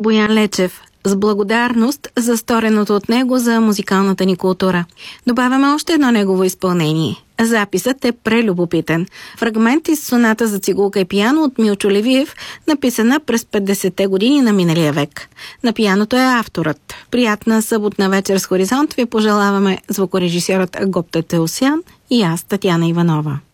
Боян Лечев с благодарност за стореното от него за музикалната ни култура. Добавяме още едно негово изпълнение. Записът е прелюбопитен. Фрагмент из соната за цигулка и пиано от Милчо Левиев, написана през 50-те години на миналия век. На пианото е авторът. Приятна съботна вечер с Хоризонт ви пожелаваме звукорежисьорът Агопта Теосян и аз, Татяна Иванова.